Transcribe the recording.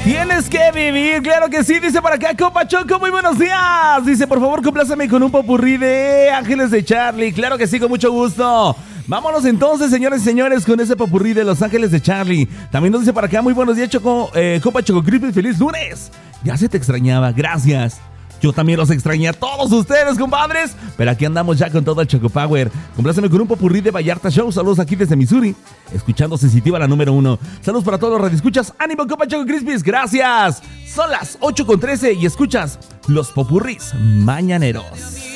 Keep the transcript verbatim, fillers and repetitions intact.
Tienes que vivir, claro que sí, dice por acá Copa Choco, muy buenos días. Dice, por favor, compláceme con un popurrí de Ángeles de Charlie. Claro que sí, con mucho gusto. Vámonos entonces, señores y señores, con ese popurrí de Los Ángeles de Charlie. También nos dice por acá, muy buenos días, Choco, eh, Copa Choco Crispy, feliz lunes. Ya se te extrañaba, gracias. Yo también los extrañé a todos ustedes, compadres. Pero aquí andamos ya con todo el Choco Power. Compláceme con un popurrí de Vallarta Show. Saludos aquí desde Missouri, escuchando Sensitiva la número uno. Saludos para todos los radioescuchas. ¡Ánimo, Copa Choco Crispies! ¡Gracias! Son las ocho con trece y escuchas los popurrís mañaneros.